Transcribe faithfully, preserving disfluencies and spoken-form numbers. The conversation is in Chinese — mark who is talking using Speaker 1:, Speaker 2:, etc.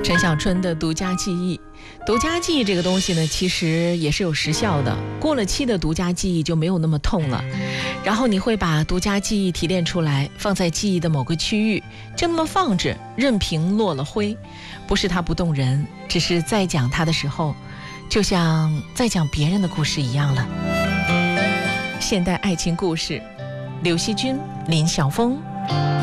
Speaker 1: 陈小春的独家记忆，独家记忆这个东西呢，其实也是有时效的，过了期的独家记忆就没有那么痛了。然后你会把独家记忆提炼出来，放在记忆的某个区域，就那么放着，任凭落了灰。不是它不动人，只是在讲它的时候，就像在讲别人的故事一样了。现代爱情故事，刘惜君、林晓峰。